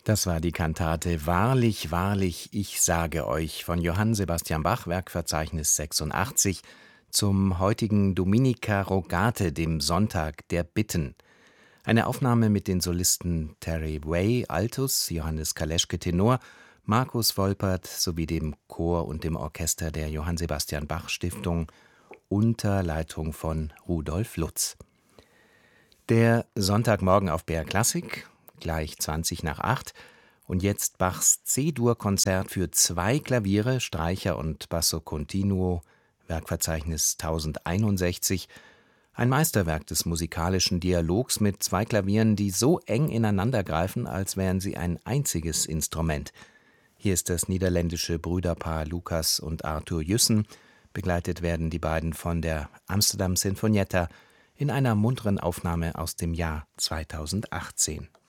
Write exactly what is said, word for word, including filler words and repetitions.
Das war die Kantate »Wahrlich, wahrlich, ich sage euch« von Johann Sebastian Bach, Werkverzeichnis sechsundachtzig, zum heutigen Dominica Rogate, dem Sonntag der Bitten. Eine Aufnahme mit den Solisten Terry Way, Altus, Johannes Kaleschke, Tenor, Markus Wolpert sowie dem Chor und dem Orchester der Johann Sebastian Bach Stiftung unter Leitung von Rudolf Lutz. Der Sonntagmorgen auf B R Klassik, gleich zwanzig nach acht, und jetzt Bachs C-Dur-Konzert für zwei Klaviere, Streicher und Basso Continuo, Werkverzeichnis tausendeinundsechzig, ein Meisterwerk des musikalischen Dialogs mit zwei Klavieren, die so eng ineinandergreifen, als wären sie ein einziges Instrument. Hier ist das niederländische Brüderpaar Lucas und Arthur Jussen, begleitet werden die beiden von der Amsterdam Sinfonietta in einer munteren Aufnahme aus dem Jahr zweitausendachtzehn.